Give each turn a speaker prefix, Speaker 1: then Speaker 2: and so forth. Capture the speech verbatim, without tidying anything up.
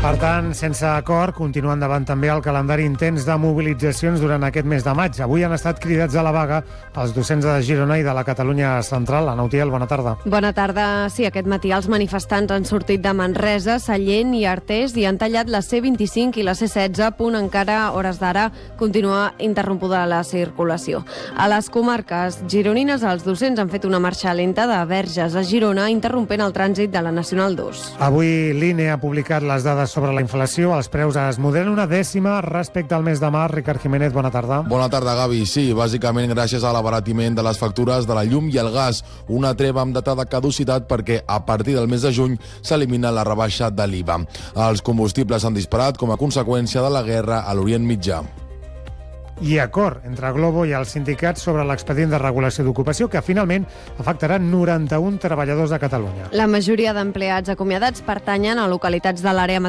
Speaker 1: Per tant, sense acord, continua endavant també el calendari intens de mobilitzacions durant aquest mes de maig. Avui han estat cridats a la vaga els docents de Girona i de la Catalunya Central. Ana Utiel, bona tarda.
Speaker 2: Bona tarda. Sí, aquest matí els manifestants han sortit de Manresa, Sallent i Artés i han tallat la C vint-i-cinc i la C setze, punt encara, a hores d'ara, continua interrompuda la circulació. A les comarques gironines, els docents han fet una marxa lenta de Verges a Girona, interrompent el trànsit de la Nacional dos.
Speaker 1: Avui l'I N E ha publicat les dades sobre la inflació. Els preus es moderen una dècima respecte al mes de març. Ricard Jiménez, bona tarda.
Speaker 3: Bona tarda, Gavi. Sí, bàsicament gràcies a l'abaratiment de les factures de la llum i el gas. Una treva amb data de caducitat perquè a partir del mes de juny s'elimina la rebaixa de l'I V A. Els combustibles s'han disparat com a conseqüència de la guerra a l'Orient Mitjà.
Speaker 1: I acord entre Glovo i els sindicats sobre l'expedient de regulació d'ocupació que finalment afectarà noranta-un treballadors de Catalunya.
Speaker 2: La majoria d'empleats acomiadats pertanyen a localitats de l'àrea